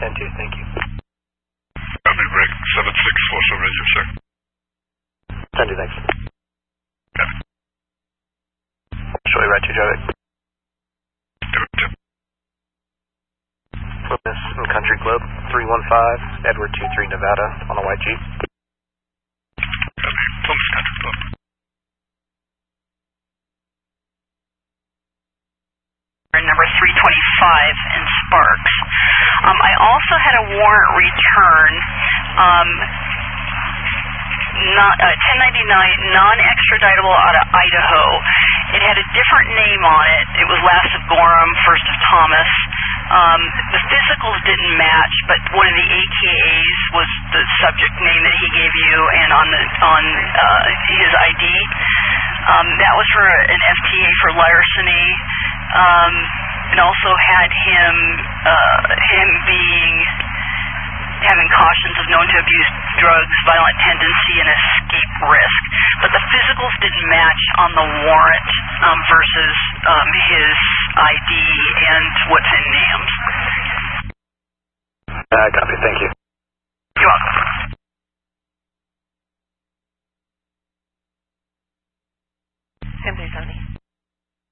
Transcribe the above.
10-2, thank you. Copy, break 7-6, force over radio, sir. 10-2, thanks. Copy. Shortly right to Jovic. Do it. Witness in Country Club 315, Edward 23 Nevada on a white Jeep. Copy. Plymouth Country Club. Number 325 in Sparks. I also had a warrant return, 1099, non-extraditable out of Idaho. It had a different name on it. It was last of Gorham, first of Thomas. The physicals didn't match, but one of the AKAs was the subject name that he gave you, and on his ID. That was for an FTA for larceny, and also had him having cautions of known to abuse drugs, violent tendency, and escape risk. But the physicals didn't match on the warrant versus his ID and what's in NAMS. Copy, thank you.